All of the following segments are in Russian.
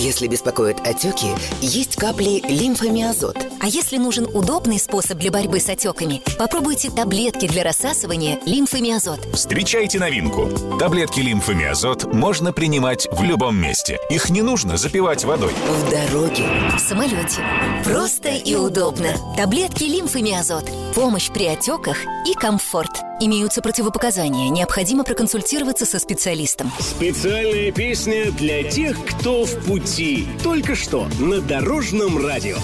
Если беспокоят отеки, есть капли лимфомиазот. А если нужен удобный способ для борьбы с отеками, попробуйте таблетки для рассасывания лимфомиазот. Встречайте новинку. Таблетки лимфомиазот можно принимать в любом месте. Их не нужно запивать водой. В дороге, В самолете. Просто и удобно. Таблетки лимфомиазот. Помощь при отеках и комфорт. Имеются противопоказания. Необходимо проконсультироваться со специалистом. Специальная песня для тех, кто в пути. Только что на Дорожном радио.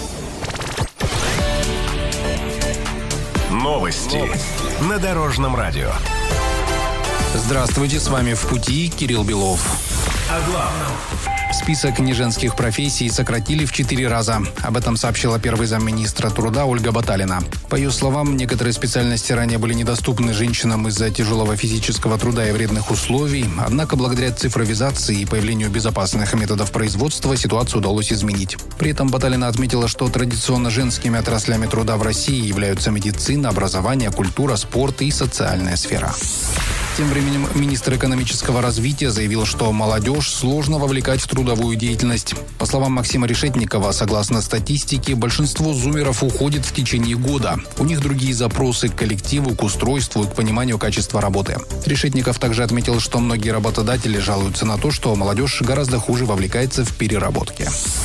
Новости на Дорожном радио. Здравствуйте, с вами «В пути» Кирилл Белов. О главном. Список неженских профессий сократили в 4 раза. Об этом сообщила первый замминистра труда Ольга Баталина. По ее словам, некоторые специальности ранее были недоступны женщинам из-за тяжелого физического труда и вредных условий. Однако благодаря цифровизации и появлению безопасных методов производства ситуацию удалось изменить. При этом Баталина отметила, что традиционно женскими отраслями труда в России являются медицина, образование, культура, спорт и социальная сфера. Тем временем министр экономического развития заявил, что молодежь сложно вовлекать в трудовую деятельность. По словам Максима Решетникова, согласно статистике, большинство зумеров уходит в течение года. У них другие запросы к коллективу, к устройству и к пониманию качества работы. Решетников также отметил, что многие работодатели жалуются на то, что молодежь гораздо хуже вовлекается в переработки.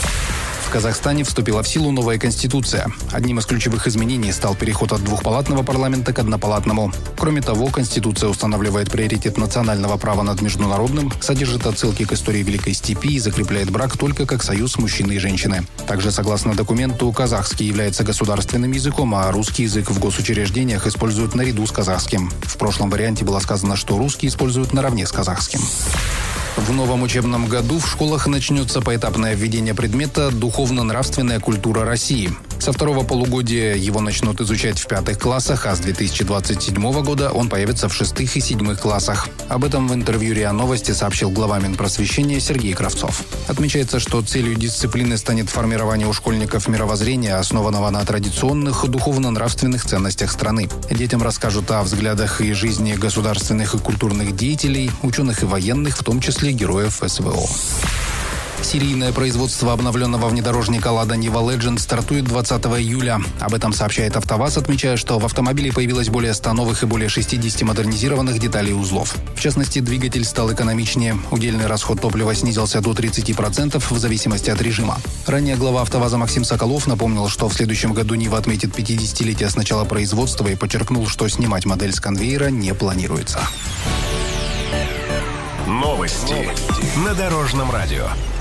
В Казахстане вступила в силу новая конституция. Одним из ключевых изменений стал переход от двухпалатного парламента к однопалатному. Кроме того, конституция устанавливает приоритет национального права над международным, содержит отсылки к истории Великой Степи и закрепляет брак только как союз мужчины и женщины. Также, согласно документу, казахский является государственным языком, а русский язык в госучреждениях используют наряду с казахским. В прошлом варианте было сказано, что русский используют наравне с казахским. В новом учебном году в школах начнется поэтапное введение предмета «Духовно-нравственная культура России». Со второго полугодия его начнут изучать в 5 классах, а с 2027 года он появится в 6 и 7 классах. Об этом в интервью РИА Новости сообщил глава Минпросвещения Сергей Кравцов. Отмечается, что целью дисциплины станет формирование у школьников мировоззрения, основанного на традиционных духовно-нравственных ценностях страны. Детям расскажут о взглядах и жизни государственных и культурных деятелей, ученых и военных, в том числе героев СВО. Серийное производство обновленного внедорожника «Лада Нива Legend» стартует 20 июля. Об этом сообщает АвтоВАЗ, отмечая, что в автомобиле появилось более 100 новых и более 60 модернизированных деталей и узлов. В частности, двигатель стал экономичнее. Удельный расход топлива снизился до 30% в зависимости от режима. Ранее глава АвтоВАЗа Максим Соколов напомнил, что в следующем году Нива отметит 50-летие с начала производства и подчеркнул, что снимать модель с конвейера не планируется. Новости на Дорожном радио.